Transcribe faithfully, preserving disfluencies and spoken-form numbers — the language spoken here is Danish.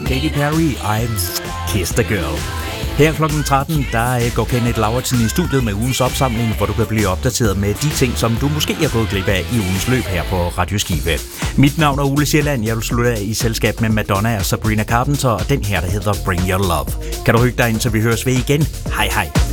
Katy Perry, I've Kissed a Girl. Her klokken tretten, der går Kenneth Lauritsen i studiet med ugens opsamling, hvor du kan blive opdateret med de ting, som du måske har gået glip af i ugens løb her på Radio Skive. Mit navn er Ole Sjælland. Jeg vil slutte af i selskab med Madonna og Sabrina Carpenter og den her, der hedder Bring Your Love. Kan du hygge dig, indtil vi høres ved igen? Hej hej.